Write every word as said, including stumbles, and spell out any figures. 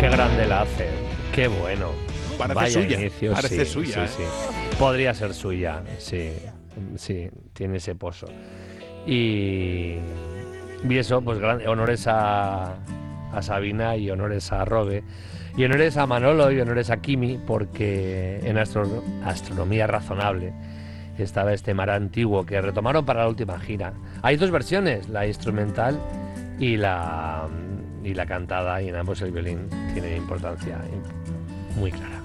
qué grande la hace. Qué bueno. Parece Vaya suya. inicio, Parece sí, suya. sí, ¿eh? sí. Podría ser suya, sí. Sí, tiene ese pozo. Y, y eso, pues gran, honores a, a Sabina y honores a Robe. Y honores a Manolo y honores a Kimi, porque en astro, Astronomía Razonable estaba este mar antiguo que retomaron para la última gira. Hay dos versiones, la instrumental y la, y la cantada, y en ambos el violín tiene importancia muy clara.